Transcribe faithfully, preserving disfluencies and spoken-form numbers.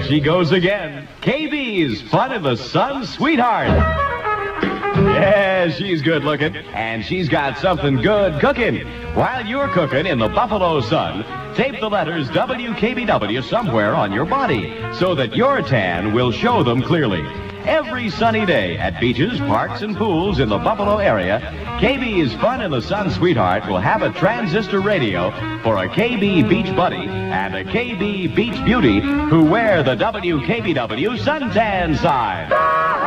There she goes again. K B's Fun in the Sun Sweetheart. Yeah, she's good looking, and she's got something good cooking. While you're cooking in the Buffalo sun, tape the letters W K B W somewhere on your body so that your tan will show them clearly. Every sunny day at beaches, parks, and pools in the Buffalo area, K B's Fun in the Sun Sweetheart will have a transistor radio for a K B Beach Buddy and a K B Beach Beauty who wear the W K B W suntan sign.